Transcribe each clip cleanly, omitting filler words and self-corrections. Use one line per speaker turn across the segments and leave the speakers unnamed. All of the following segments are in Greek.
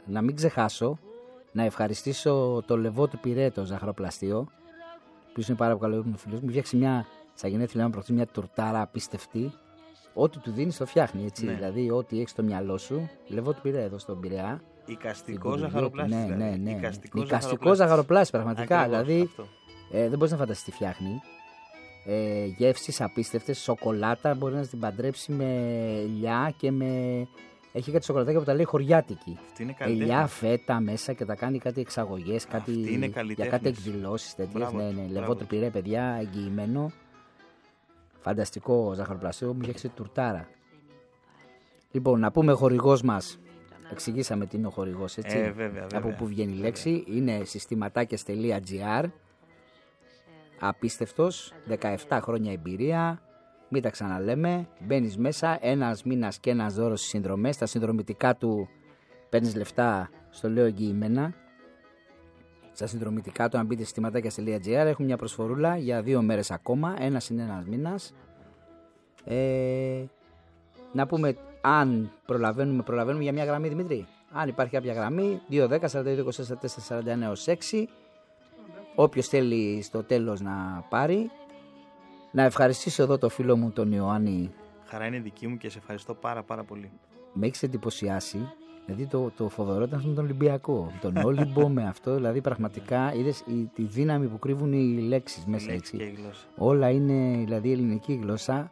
να μην ξεχάσω να ευχαριστήσω το Λεβό του Πειραιά, το ζαχαροπλαστείο, που είναι πάρα πολύ καλό φίλος μου. Φτιάξει στα γενέθλιά μου προχθές μια τουρτάρα απίστευτη. Ό,τι του δίνει το φτιάχνει, έτσι. Ναι. Δηλαδή, ό,τι έχει στο μυαλό σου. Λεβό του Πειραιά εδώ στον Πειραιά.
Εικαστικό ζαχαροπλάστη.
Ναι. Εικαστικό ζαχαροπλάστη, πραγματικά.
Ακριβώς,
δηλαδή, δεν μπορεί να φανταστείς τι φτιάχνει. Γεύσεις απίστευτες, σοκολάτα μπορεί να την παντρέψει με ελιά και με. Έχει κάτι σοκολατάκια που τα λέει χωριάτικη. Ελιά, φέτα μέσα και τα κάνει κάτι εξαγωγές, για κάτι εκδηλώσεις τέτοιες. Ναι. Λεβό του Πειραιά, παιδιά, εγγυημένο. Φανταστικό ζαχαροπλαστείο, μου φτιάξει τουρτάρα. Λοιπόν, να πούμε χορηγός μας. Εξηγήσαμε τι είναι ο χορηγός, έτσι.
Βέβαια.
Από πού βγαίνει η λέξη. Είναι συστηματάκες.gr. Απίστευτος, 17 χρόνια εμπειρία. Μην τα ξαναλέμε. Μπαίνεις μέσα, ένας μήνας και ένας δώρος στις συνδρομές. Τα συνδρομητικά του παίρνεις λεφτά, στο λέω εγγυημένα. Στα συνδρομητικά του, αν μπείτε συστηματάκια.gr, έχουν μια προσφορούλα για 2 μέρες ακόμα. Ένας είναι ένας μήνας. Να πούμε, αν προλαβαίνουμε για μια γραμμή, Δημήτρη. Αν υπάρχει κάποια γραμμή, 210-42-24-4-49-6. Όποιος θέλει στο τέλος να πάρει. Να ευχαριστήσω εδώ το φίλο μου τον Ιωάννη.
Χαρά είναι δική μου και σε ευχαριστώ πάρα πολύ.
Με έχεις εντυπωσιάσει. Δηλαδή το φοβερό ήταν στον Ολυμπιακό. Τον Όλυμπο με αυτό, δηλαδή πραγματικά είδες τη δύναμη που κρύβουν οι λέξεις μέσα, έτσι. Όλα είναι δηλαδή ελληνική γλώσσα.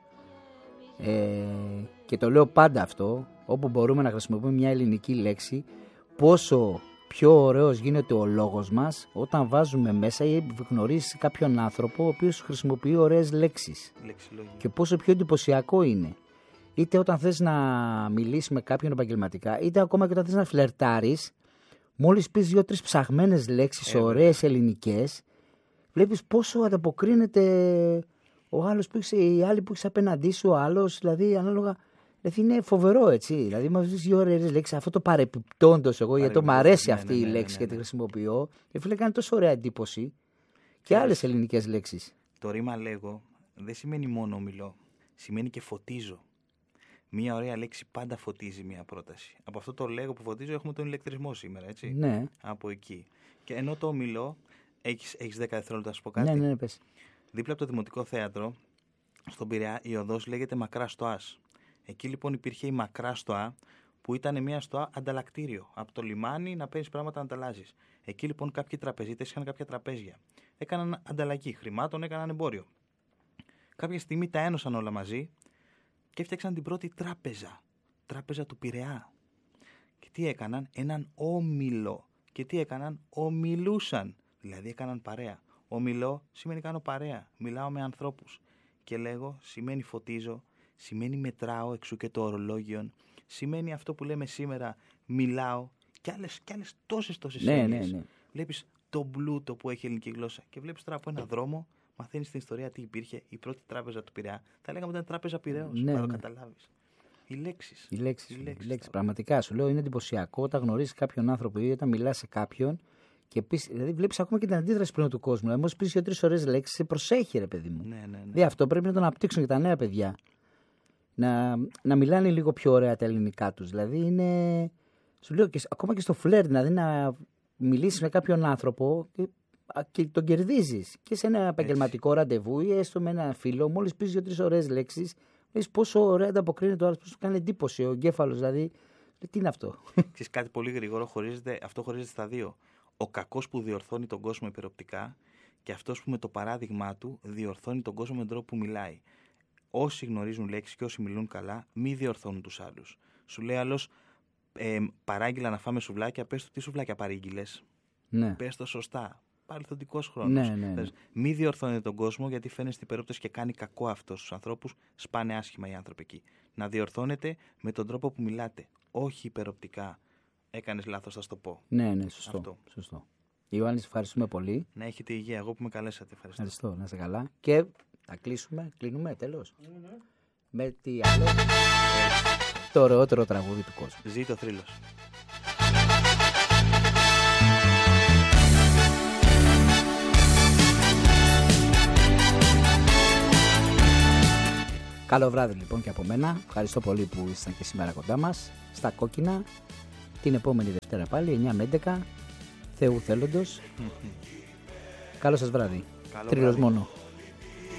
Και το λέω πάντα αυτό, όπου μπορούμε να χρησιμοποιούμε μια ελληνική λέξη, πόσο πιο ωραίος γίνεται ο λόγος μας όταν βάζουμε μέσα ή γνωρίζεις κάποιον άνθρωπο ο οποίος χρησιμοποιεί ωραίες λέξεις. Και πόσο πιο εντυπωσιακό είναι. Είτε όταν θες να μιλήσεις με κάποιον επαγγελματικά, είτε ακόμα και όταν θες να φλερτάρεις, μόλις πεις 2-3 ψαγμένες λέξεις, ωραίες ελληνικές, βλέπεις πόσο ανταποκρίνεται ο άλλος που έχεις, η άλλη που έχεις απέναντί σου, ο άλλος, δηλαδή ανάλογα. Δηλαδή είναι φοβερό, έτσι. Δηλαδή, μα δει 2 ωραίες λέξεις, αυτό το παρεπιπτόντος εγώ, γιατί μου αρέσει αυτή η λέξη και τη χρησιμοποιώ. Φίλε, κάνει τόσο ωραία εντύπωση. Και άλλες ελληνικές λέξεις.
Το ρήμα λέγω δεν σημαίνει μόνο μιλώ. Σημαίνει και φωτίζω. Μία ωραία λέξη πάντα φωτίζει μία πρόταση. Από αυτό το λέγω που φωτίζω έχουμε τον ηλεκτρισμό σήμερα, έτσι.
Ναι.
Από εκεί. Και ενώ το μιλώ, έχεις 10 δευτερόλεπτα να σου πω κάτι.
Ναι, πες.
Δίπλα από το Δημοτικό Θέατρο, στον Πειραιά, η οδός λέγεται Μακρά Στοάς. Εκεί λοιπόν υπήρχε η Μακρά Στοά, που ήταν μια στοά ανταλλακτήριο. Από το λιμάνι να παίρνεις πράγματα να ανταλλάζεις. Εκεί λοιπόν κάποιοι τραπεζίτες είχαν κάποια τραπέζια. Έκαναν ανταλλαγή χρημάτων, έκαναν εμπόριο. Κάποια στιγμή τα ένωσαν όλα μαζί και έφτιαξαν την πρώτη τράπεζα. Τράπεζα του Πειραιά. Και τι έκαναν? Έναν όμιλο. Και τι έκαναν? Ομιλούσαν. Δηλαδή έκαναν παρέα. Ομιλώ σημαίνει κάνω παρέα. Μιλάω με ανθρώπους. Και λέγω σημαίνει φωτίζω. Σημαίνει μετράω, εξού και το ορολόγιον. Σημαίνει αυτό που λέμε σήμερα, μιλάω. Και άλλες τόσες έννοιες.
Ναι.
Βλέπεις τον πλούτο που έχει η ελληνική γλώσσα. Και βλέπεις τώρα από έναν δρόμο, μαθαίνεις την ιστορία τι υπήρχε. Η πρώτη τράπεζα του Πειραιά. Θα λέγαμε ήταν τράπεζα Πειραιώς. Να το καταλάβεις. Οι λέξεις.
Οι λέξεις. Πραγματικά σου λέω είναι εντυπωσιακό όταν γνωρίζεις κάποιον άνθρωπο ή όταν μιλάς σε κάποιον. Και δηλαδή βλέπεις ακόμα και την αντίδραση πλέον του κόσμου. Δηλαδή, μόλις πεις 2-3 ωραίες λέξεις, σε προσέχει, ρε παιδί μου.
Ναι.
Δηλαδή, αυτό πρέπει να το αναπτύξουν και τα νέα παιδιά. Να μιλάνε λίγο πιο ωραία τα ελληνικά τους. Δηλαδή είναι. Σου λέω ακόμα και στο φλερτ, δηλαδή να μιλήσεις με κάποιον άνθρωπο και τον κερδίζεις. Και σε ένα επαγγελματικό ραντεβού ή έστω με ένα φίλο, μόλις πεις 2-3 ωραίες λέξεις, βλέπεις πόσο ωραία ανταποκρίνεται ο άλλος, πόσο κάνει εντύπωση ο εγκέφαλος. Δηλαδή, τι είναι αυτό.
Ξέρεις κάτι πολύ γρήγορο, αυτό χωρίζεται στα δύο. Ο κακός που διορθώνει τον κόσμο υπεροπτικά και αυτός που με το παράδειγμά του διορθώνει τον κόσμο με τον τρόπο που μιλάει. Όσοι γνωρίζουν λέξεις και όσοι μιλούν καλά, μη διορθώνουν τους άλλους. Σου λέει άλλος, παράγγειλα να φάμε σουβλάκια, πες του τι σουβλάκια παρήγγειλες.
Ναι.
Πες το σωστά. Παρελθοντικός χρόνος.
Ναι.
Μη διορθώνετε τον κόσμο, γιατί φαίνεται στην περίπτωση και κάνει κακό αυτό στους ανθρώπους, σπάνε άσχημα οι άνθρωποι εκεί. Να διορθώνετε με τον τρόπο που μιλάτε. Όχι υπεροπτικά. Έκανες λάθος, θα σου το πω.
Ναι, σωστό. Ιωάννη, ευχαριστούμε πολύ.
Να έχετε υγεία. Εγώ που με καλέσατε.
Ευχαριστώ. Να είστε καλά. Και θα κλείνουμε τέλος. Με τι άλλο? Το ωραιότερο τραγούδι του κόσμου.
Ζει το θρύλος.
Καλό βράδυ λοιπόν και από μένα. Ευχαριστώ πολύ που ήσασταν και σήμερα κοντά μας. Στα κόκκινα. την επόμενη Δευτέρα πάλι, 9 με 11, Θεού θέλοντος. Καλό σας βράδυ. Τρίλος μόνο.